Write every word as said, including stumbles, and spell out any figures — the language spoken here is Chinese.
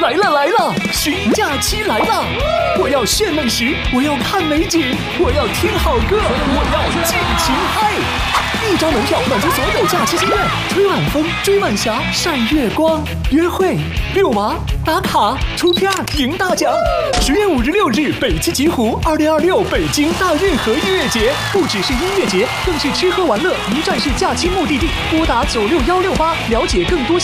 来了来了，寻假期来了！我要炫美食，我要看美景，我要听好歌，我要尽情嗨！一张门票满足所有假期心愿，吹晚风，追晚霞，晒月光，约会、遛娃、打卡、出片、赢大奖。十月五日六日，北汽极狐二零二六北京大运河音乐节，不只是音乐节，更是吃喝玩乐一站式假期目的地。拨打九六幺六八，了解更多。